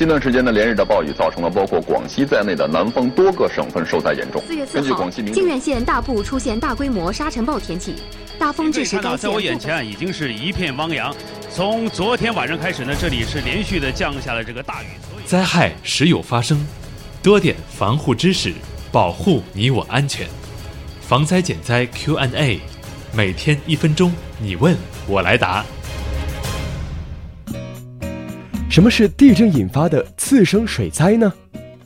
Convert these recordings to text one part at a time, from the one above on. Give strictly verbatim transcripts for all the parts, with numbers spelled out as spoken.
近段时间的连日的暴雨，造成了包括广西在内的南方多个省份受灾严重。 四月四号，靖远县大部出现大规模沙尘暴天气，大风致使该县。 在我眼前已经是一片汪洋。从昨天晚上开始呢，这里是连续的降下了这个大雨。 灾害时有发生，多点防护知识，保护你我安全。防灾减灾 Q and A， 每天一分钟，你问我来答。 什么是地震引发的次生水灾呢？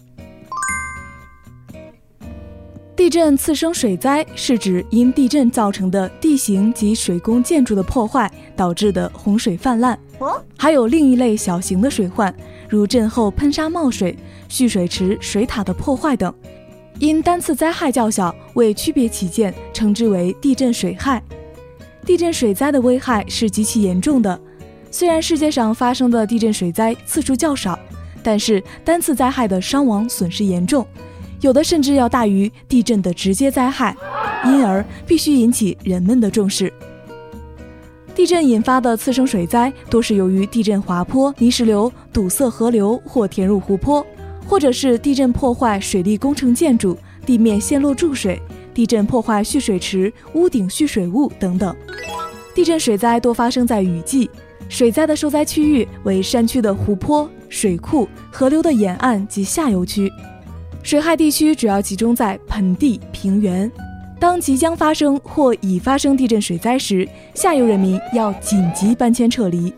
地震次生水灾是指因地震造成的地形及水工建筑的破坏导致的洪水泛滥，还有另一类小型的水患，如震后喷沙冒水、蓄水池、水塔的破坏等。因单次灾害较小，为区别起见，称之为地震水害。地震水灾的危害是极其严重的。虽然世界上发生的地震水灾次数较少，但是单次灾害的伤亡损失严重，有的甚至要大于地震的直接灾害，因而必须引起人们的重视。地震引发的次生水灾多是由于地震滑坡、泥石流堵塞河流或填入湖泊，或者是地震破坏水利工程建筑、地面陷落注水、地震破坏蓄水池、屋顶蓄水物等等。地震水灾多发生在雨季，水灾的受灾区域为山区的湖泊、水库、河流的沿岸及下游区。水害地区主要集中在盆地、平原。当即将发生或已发生地震水灾时，下游人民要紧急搬迁撤离。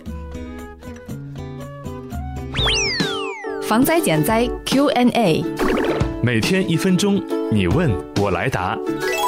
防灾减灾 Q and A， 每天一分钟，你问我来答。